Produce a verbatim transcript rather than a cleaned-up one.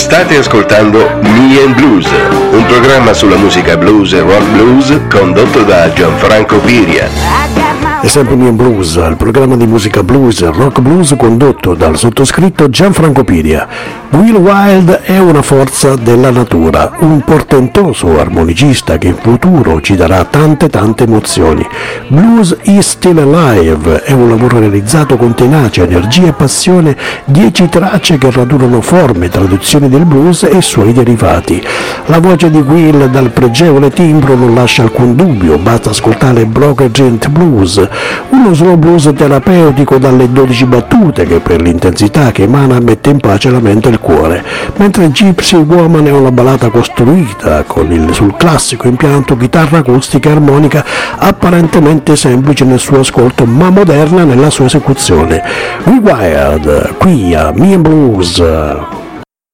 State ascoltando Me and Blues, un programma sulla musica blues e rock blues condotto da Gianfranco Piria. È sempre Me and Blues, il programma di musica blues e rock blues condotto dal sottoscritto Gianfranco Piria. Will Wild è una forza della natura, un portentoso armonicista che in futuro ci darà tante tante emozioni. Blues is Still Alive è un lavoro realizzato con tenacia, energia e passione, dieci tracce che radunano forme, traduzioni del blues e suoi derivati. La voce di Will dal pregevole timbro non lascia alcun dubbio, basta ascoltare Broken Gent Blues, uno slow blues terapeutico dalle dodici battute che per l'intensità che emana mette in pace la mente e il cuore, mentre Gypsy Woman è una ballata costruita con il, sul classico impianto chitarra acustica e armonica apparentemente semplice nel suo ascolto ma moderna nella sua esecuzione. Rewired, qui a Me and Blues.